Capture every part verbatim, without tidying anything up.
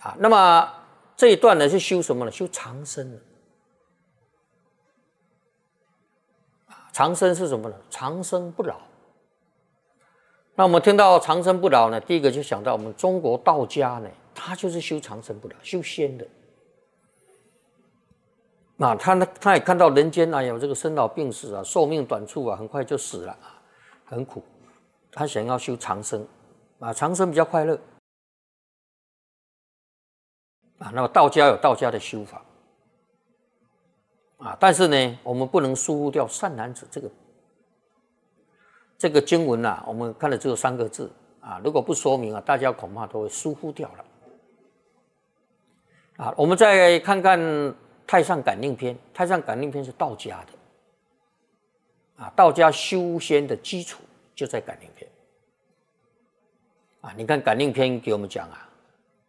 啊，那么这一段呢是修什么呢？修长生。长生是什么呢？长生不老。那我们听到长生不老呢，第一个就想到我们中国道家呢，他就是修长生不老，修仙的。那他呢，他也看到人间啊有这个生老病死啊，寿命短促啊，很快就死了啊，很苦。他想要修长生啊，长生比较快乐啊。那么道家有道家的修法啊，但是呢，我们不能疏忽掉善男子这个。这个经文啊，我们看的只有三个字啊，如果不说明啊，大家恐怕都会疏忽掉了。啊，我们再看看《太上感应篇》，《太上感应篇》是道家的，啊，道家修仙的基础就在感应篇。啊，你看感应篇给我们讲啊，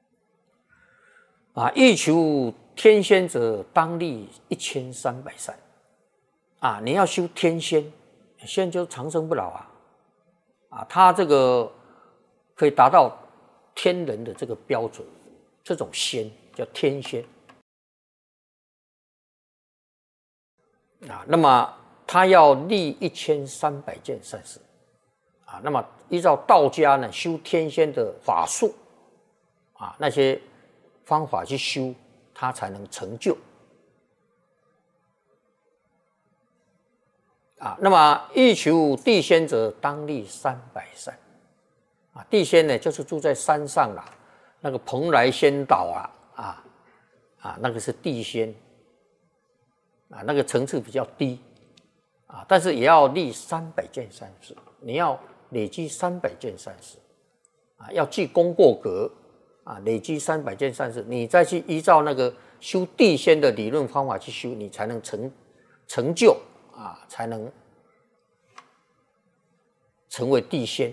啊，欲求天仙者，当立一千三百善。啊，你要修天仙。仙就长生不老啊，啊，他这个可以达到天人的这个标准，这种仙叫天仙啊。那么他要立一千三百件善事啊。那么依照道家呢，修天仙的法术啊，那些方法去修，他才能成就。啊，那么欲求地仙者，当立三百善。啊，地仙呢，就是住在山上啦，那个蓬莱仙岛啊，啊啊，那个是地仙，啊，那个层次比较低，啊，但是也要立三百件善事，你要累积三百件善事，啊，要记功过格，啊，累积三百件善事，你再去依照那个修地仙的理论方法去修，你才能成成就。啊，才能成为地仙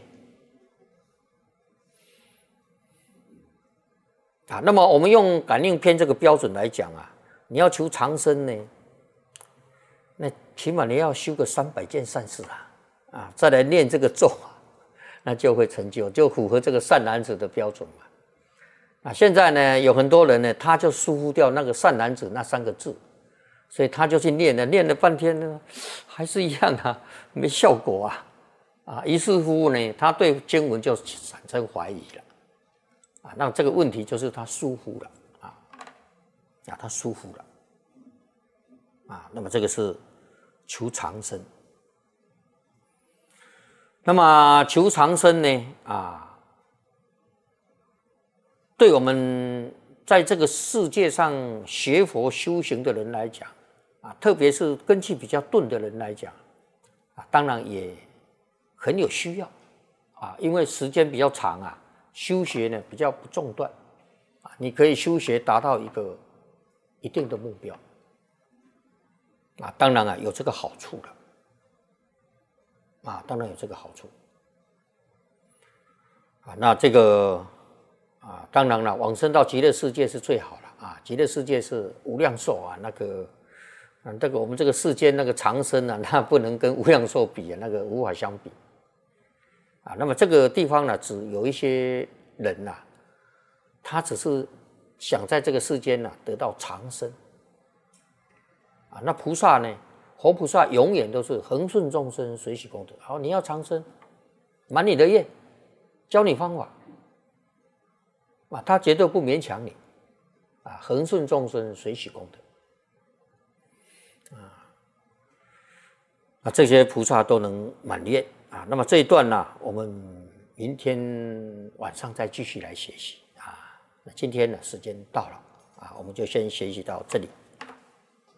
啊。那么我们用感应篇这个标准来讲啊，你要求长生呢，那起码你要修个三百件善事啊，啊，再来念这个咒啊，那就会成就，就符合这个善男子的标准嘛。啊，现在呢，有很多人呢，他就疏忽掉那个善男子那三个字。所以他就去念了，念了半天呢，还是一样啊，没效果啊，啊，于是乎呢，他对经文就产生怀疑了，啊，那这个问题就是他疏忽了，啊，啊，他疏忽了，啊，那么这个是求长生，那么求长生呢，啊，对我们在这个世界上学佛修行的人来讲。啊，特别是根气比较钝的人来讲，啊，当然也很有需要，啊，因为时间比较长啊，修学呢比较不中断，啊，你可以修学达到一个一定的目标，啊，当然啊有这个好处了，啊，当然有这个好处，啊，那这个啊，当然了，往生到极乐世界是最好了，啊，极乐世界是无量寿啊，那个。嗯，这个我们这个世间那个长生啊，那不能跟无量寿比啊，那个无法相比啊。那么这个地方呢，只有一些人呐、啊，他只是想在这个世间呢、啊、得到长生啊。那菩萨呢，活菩萨永远都是恒顺众生，随喜功德。好，你要长生，满你的愿，教你方法啊，他绝对不勉强你啊，恒顺众生，随喜功德。啊，这些菩萨都能满愿啊。那么这一段呢，我们明天晚上再继续来学习啊。那今天呢，时间到了啊，我们就先学习到这里。